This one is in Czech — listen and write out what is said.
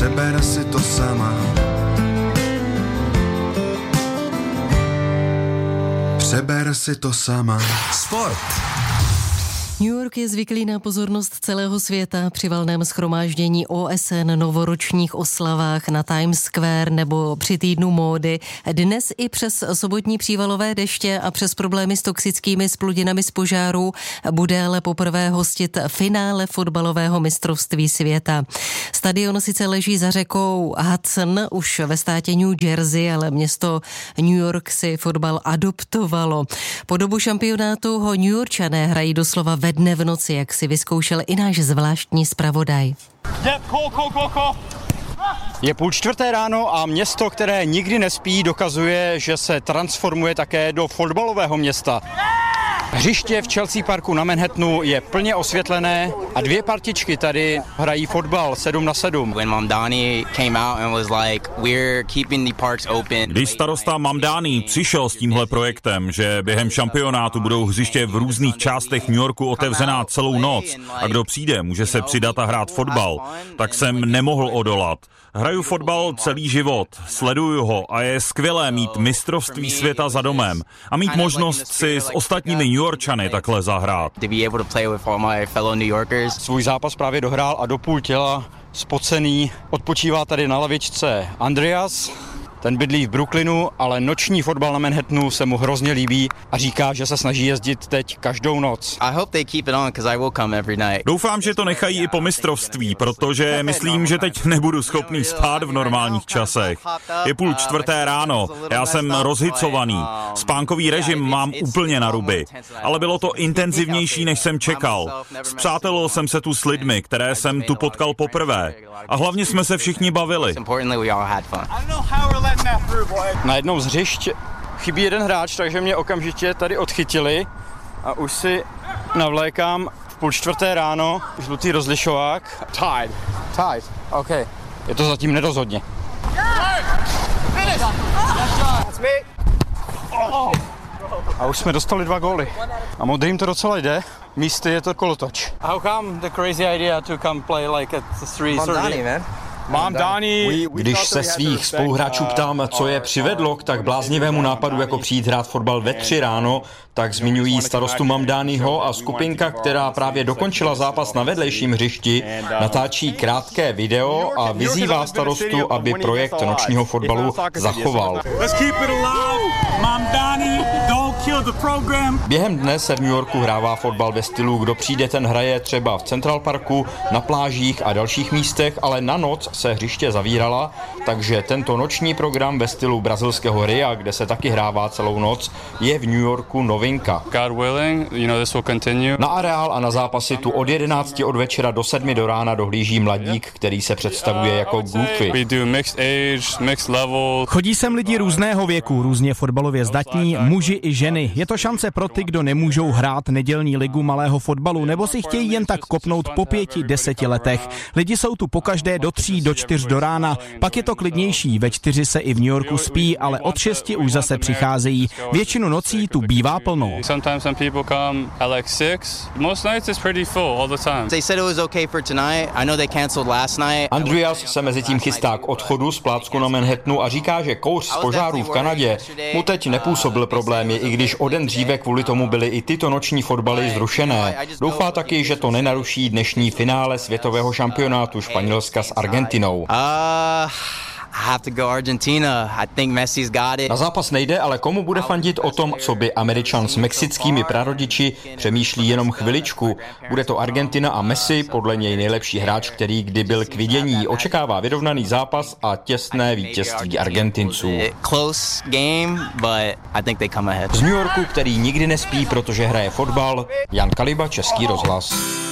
Přeber si to sama. Přeber si to sama. Sport. New York je zvyklý na pozornost celého světa při valném shromáždění OSN, novoročních oslavách na Times Square nebo při týdnu módy. Dnes i přes sobotní přívalové deště a přes problémy s toxickými splodinami z požárů bude ale poprvé hostit finále fotbalového mistrovství světa. Stadion sice leží za řekou Hudson, už ve státě New Jersey, ale město New York si fotbal adoptovalo. Po dobu šampionátu ho New Yorkčané hrají doslova ve dne v noci, jak si vyzkoušel i náš zvláštní zpravodaj. Je 3:30 ráno a město, které nikdy nespí, dokazuje, že se transformuje také do fotbalového města. Hřiště v Chelsea Parku na Manhattanu je plně osvětlené a dvě partičky tady hrají fotbal 7-7. Když starosta Mamdani přišel s tímhle projektem, že během šampionátu budou hřiště v různých částech New Yorku otevřená celou noc a kdo přijde, může se přidat a hrát fotbal, tak jsem nemohl odolat. Hraju fotbal celý život, sleduju ho a je skvělé mít mistrovství světa za domem a mít možnost si s ostatními New Yorkčany takhle zahrát. Svůj zápas právě dohrál a do půl těla spocený odpočívá tady na lavičce Andreas. Ten bydlí v Brooklynu, ale noční fotbal na Manhattanu se mu hrozně líbí a říká, že se snaží jezdit teď každou noc. Doufám, že to nechají i po mistrovství, protože myslím, že teď nebudu schopný spát v normálních časech. Je 3:30 ráno, já jsem rozhicovaný, spánkový režim mám úplně na ruby, ale bylo to intenzivnější, než jsem čekal. Spřátelil jsem se tu s lidmi, které jsem tu potkal poprvé a hlavně jsme se všichni bavili. Na jednom z hřišť chybí jeden hráč, takže mě okamžitě tady odchytili a už si navlékám v 3:30 ráno žlutý rozlišovák. Tied, OK. Je to zatím nerozhodně. A už jsme dostali 2 góly. A modrým to docela jde. Místy je to kolotoč. How come the crazy idea to come play like at 3:30, man? Když se svých spoluhráčů ptám, co je přivedlo k tak bláznivému nápadu, jako přijít hrát fotbal ve 3 ráno, tak zmiňují starostu Mamdaniho a skupinka, která právě dokončila zápas na vedlejším hřišti, natáčí krátké video a vyzývá starostu, aby projekt nočního fotbalu zachoval. Během dne se v New Yorku hrává fotbal ve stylu, kdo přijde, ten hraje, třeba v Central Parku, na plážích a dalších místech, ale na noc se hřiště zavírala, takže tento noční program ve stylu brazilského Ria, kde se taky hrává celou noc, je v New Yorku novinka. Na areál a na zápasy tu od 11 od večera do 7 do rána dohlíží mladík, který se představuje jako Goofy. Chodí sem lidi různého věku, různě fotbalově zdatní, muži i ženy. Je to šance pro ty, kdo nemůžou hrát nedělní ligu malého fotbalu nebo si chtějí jen tak kopnout po 5-10 letech. Lidi jsou tu pokaždé do 3 do 4 do rána, pak je to klidnější, ve 4 se i v New Yorku spí, ale od 6 už zase přicházejí. Většinu nocí tu bývá plno. Andreas se mezi tím chystá k odchodu z plácku na Manhattanu a říká, že kouř z požárů v Kanadě mu teď nepůsobil problémy, i když o den dříve kvůli tomu byly i tyto noční fotbaly zrušené. Doufá taky, že to nenaruší dnešní finále světového šampionátu Španělska s Argentinou. Na zápas nejde, ale komu bude fandit o tom, co by Američan s mexickými prarodiči, přemýšlí jenom chviličku. Bude to Argentina a Messi, podle něj nejlepší hráč, který kdy byl k vidění. Očekává vyrovnaný zápas a těsné vítězství Argentinců. Z New Yorku, který nikdy nespí, protože hraje fotbal, Jan Kaliba, Český rozhlas.